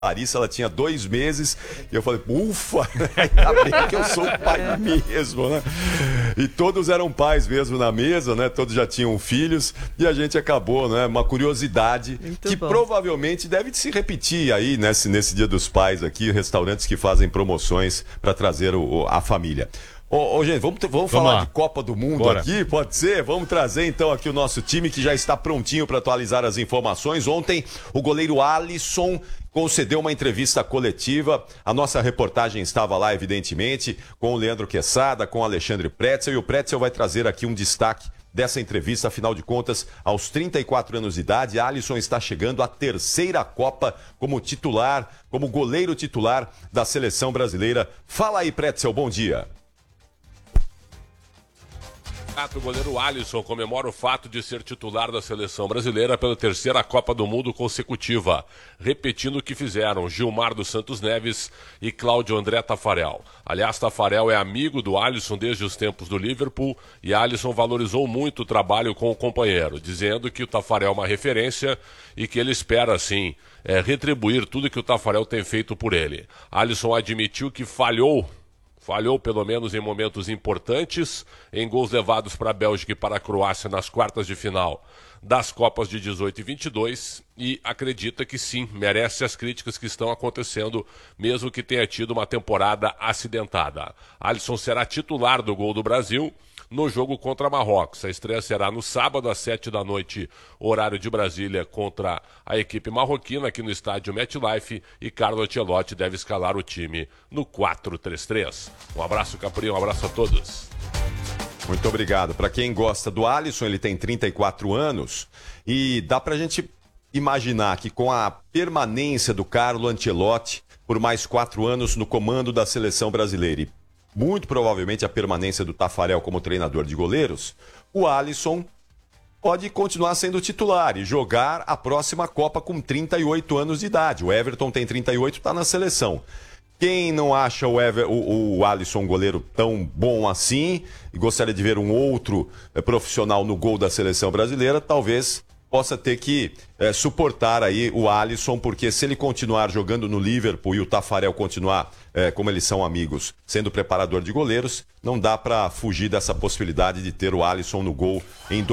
Larissa, ela tinha 2 meses, e eu falei, ufa, ainda bem que eu sou pai mesmo, né? E todos eram pais mesmo na mesa, né? Todos já tinham filhos, e a gente acabou, né? Uma curiosidade que provavelmente deve se repetir aí nesse Dia dos Pais aqui, restaurantes que fazem promoções para trazer a família. Gente, vamos falar de Copa do Mundo. Bora. Aqui, pode ser? Vamos trazer então aqui o nosso time que já está prontinho para atualizar as informações. Ontem, o goleiro Alisson concedeu uma entrevista coletiva. A nossa reportagem estava lá, evidentemente, com o Leandro Quesada, com o Alexandre Pretzel, e o Pretzel vai trazer aqui um destaque dessa entrevista. Afinal de contas, aos 34 anos de idade, Alisson está chegando à 3ª Copa como titular, como goleiro titular da seleção brasileira. Fala aí, Pretzel, bom dia. O goleiro Alisson comemora o fato de ser titular da seleção brasileira pela 3ª Copa do Mundo consecutiva, repetindo o que fizeram Gilmar dos Santos Neves e Cláudio André Tafarel. Aliás, Tafarel é amigo do Alisson desde os tempos do Liverpool e Alisson valorizou muito o trabalho com o companheiro, dizendo que o Tafarel é uma referência e que ele espera, sim, retribuir tudo que o Tafarel tem feito por ele. Alisson admitiu que falhou pelo menos em momentos importantes, em gols levados para a Bélgica e para a Croácia nas quartas de final das Copas de 18 e 22, e acredita que sim, merece as críticas que estão acontecendo, mesmo que tenha tido uma temporada acidentada. Alisson será titular do gol do Brasil no jogo contra Marrocos. A estreia será no sábado às 19h, horário de Brasília, contra a equipe marroquina aqui no estádio MetLife, e Carlo Ancelotti deve escalar o time no 4-3-3. Um abraço, Capri, um abraço a todos. Muito obrigado. Para quem gosta do Alisson, ele tem 34 anos e dá pra gente imaginar que com a permanência do Carlo Ancelotti por mais 4 anos no comando da seleção brasileira e muito provavelmente a permanência do Tafarel como treinador de goleiros, o Alisson pode continuar sendo titular e jogar a próxima Copa com 38 anos de idade. O Everton tem 38, está na seleção. Quem não acha o Alisson um goleiro tão bom assim e gostaria de ver um outro profissional no gol da seleção brasileira, talvez possa ter que suportar aí o Alisson, porque se ele continuar jogando no Liverpool e o Tafarel continuar, como eles são amigos, sendo preparador de goleiros, não dá para fugir dessa possibilidade de ter o Alisson no gol em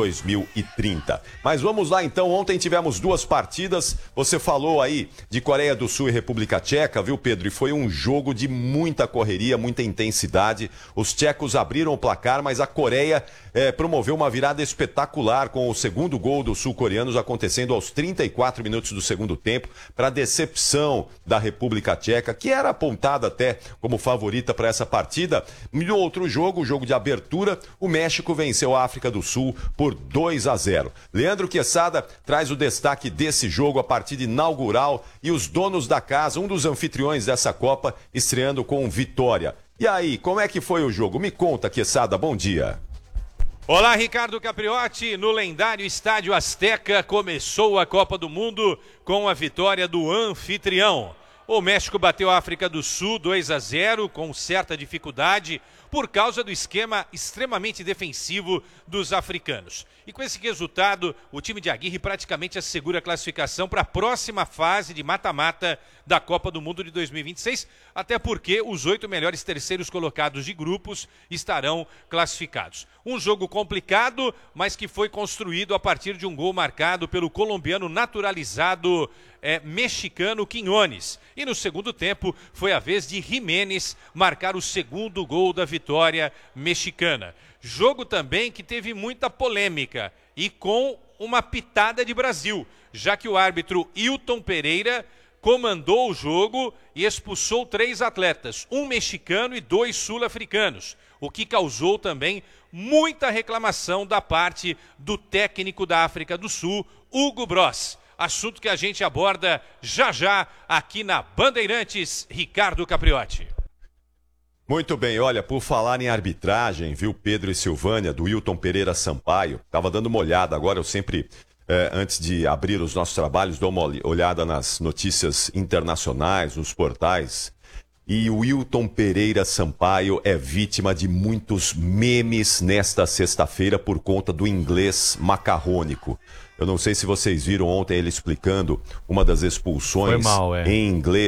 2030. Mas vamos lá então, ontem tivemos 2 partidas, você falou aí de Coreia do Sul e República Tcheca, viu, Pedro? E foi um jogo de muita correria, muita intensidade. Os tchecos abriram o placar, mas a Coreia promoveu uma virada espetacular com o segundo gol dos sul-coreanos acontecendo aos 34 minutos do segundo tempo, para decepção da República Tcheca, que era apontada até como favorita para essa partida. No outro jogo, o jogo de abertura, o México venceu a África do Sul por 2-0. Leandro Quesada traz o destaque desse jogo, a partida inaugural, e os donos da casa, um dos anfitriões dessa Copa, estreando com vitória. E aí, como é que foi o jogo? Me conta, Quesada, bom dia. Olá, Ricardo Capriotti. No lendário Estádio Azteca começou a Copa do Mundo com a vitória do anfitrião. O México bateu a África do Sul 2-0 com certa dificuldade por causa do esquema extremamente defensivo dos africanos. E com esse resultado, o time de Aguirre praticamente assegura a classificação para a próxima fase de mata-mata da Copa do Mundo de 2026, até porque os 8 melhores terceiros colocados de grupos estarão classificados. Um jogo complicado, mas que foi construído a partir de um gol marcado pelo colombiano naturalizado mexicano Quiñones. E no segundo tempo foi a vez de Jiménez marcar o segundo gol da vitória mexicana. Jogo também que teve muita polêmica e com uma pitada de Brasil, já que o árbitro Hilton Pereira comandou o jogo e expulsou 3 atletas, um mexicano e 2 sul-africanos, o que causou também muita reclamação da parte do técnico da África do Sul, Hugo Bross. Assunto que a gente aborda já já aqui na Bandeirantes, Ricardo Capriotti. Muito bem, olha, por falar em arbitragem, viu, Pedro e Silvânia, do Hilton Pereira Sampaio, estava dando uma olhada, agora eu sempre, antes de abrir os nossos trabalhos, dou uma olhada nas notícias internacionais, nos portais, e o Hilton Pereira Sampaio é vítima de muitos memes nesta sexta-feira por conta do inglês macarrônico. Eu não sei se vocês viram ontem ele explicando uma das expulsões Foi mal, em inglês.